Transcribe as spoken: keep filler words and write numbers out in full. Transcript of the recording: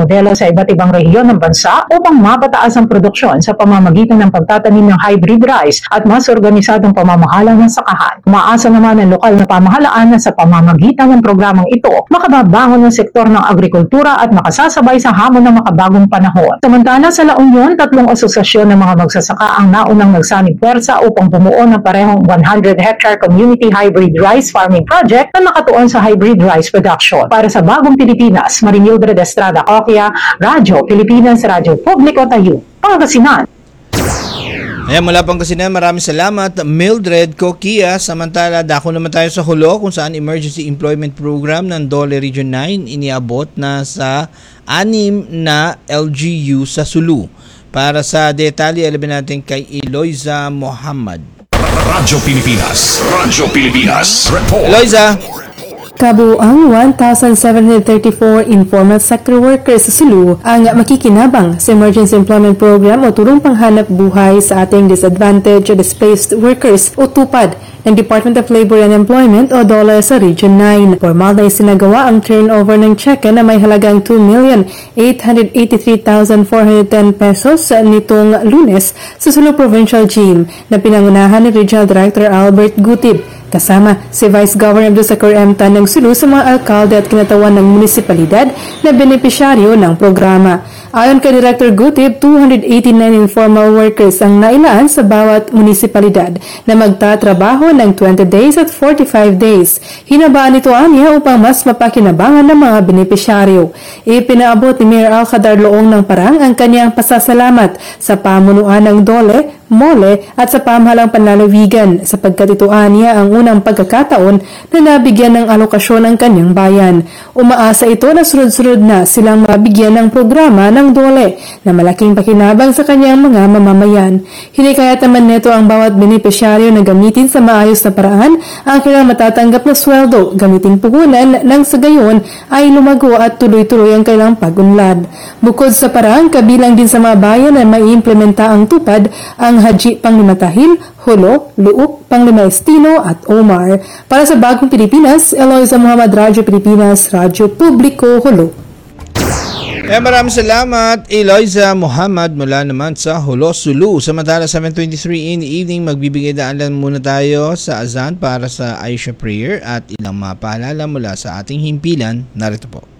modelo sa iba't ibang rehiyon ng bansa upang mapataas ang produksyon sa pamamagitan ng pagtatanim ng hybrid rice at mas organisadong pamamahala ng sakahan. Umaasa naman ang lokal na pamahalaan na sa pamamagitan ng programang ito, makababangon ng sektor ng agrikultura at makasasabay sa hamon ng makabagong panahon. Samantala sa La Union, tatlong asosasyon ng mga magsasaka ang naunang nagsanib puwersa upang bumuo ng parehong one hundred hectare community hybrid rice farming project na nakatuon sa hybrid rice production. Para sa Bagong Pilipinas, Marimildred Estrada Oquia, Radyo Pilipinas, Radyo Publiko Tayo, Pangasinan. Ayan, mula Pangasinan, maraming salamat Mildred Coquia. Samantala, dako naman tayo sa Hulo kung saan Emergency Employment Program ng Dole Region nine iniabot na sa anim na L G U sa Sulu. Para sa detalye, alamin natin kay Eloisa Muhammad. Radyo Pilipinas, Radyo Pilipinas, Report. Eloisa. Kabuang one thousand seven hundred thirty-four informal sector workers sa Sulu ang makikinabang sa Emergency Employment Program o tulong panghanap buhay sa ating disadvantaged or displaced workers o tupad ng Department of Labor and Employment o DOLE sa Region nine. Formal na isinagawa ang turnover ng cheque na may halagang two million eight hundred eighty-three thousand four hundred ten pesos nitong Lunes sa Sulu Provincial Gym na pinangunahan ni Regional Director Albert Gutib, kasama si Vice Governor Abdulsakur M. Tan ng Sulu sa mga alkalde at kinatawan ng munisipalidad na benepisyaryo ng programa. Ayon kay Director Gutib, two hundred eighty-nine informal workers ang nailaan sa bawat munisipalidad na magtatrabaho ng twenty days at forty-five days. Hinabaan ito aniya upang mas mapakinabangan ng mga benepisyaryo. Ipinaabot ni Mayor Alcadar Loong ng Parang ang kanyang pasasalamat sa pamunuan ng DOLE, MOLE at sa pamahalang panlalawigan sapagkat ito aniya ang unang pagkakataon na nabigyan ng alokasyon ang kanyang bayan. Umaasa ito na sunod-sunod na silang mabigyan ng programa ng DOLE na malaking pakinabang sa kanyang mga mamamayan. Hinikayat naman nito ang bawat benepisyaryo na gamitin sa maayos na paraan ang kanilang matatanggap na sweldo, gamiting puhunan nang sa gayon ay lumago at tuloy-tuloy ang kanilang pag-unlad. Bukod sa parang, kabilang din sa mga bayan na maiimplementa ang tupad ang Haji Panglimatahil, Hulo, Luuk, Panglima Estino at Omar. Para sa Bagong Pilipinas, Eloisa Muhammad, Radyo Pilipinas, Radyo Publiko, Hulo. Eh, maraming salamat Eloisa Muhammad mula naman sa Hulo, Sulu. Samantala seven twenty-three in the evening, magbibigay daalan muna tayo sa azan para sa Aisha Prayer at ilang mapaalala mula sa ating himpilan. Narito po.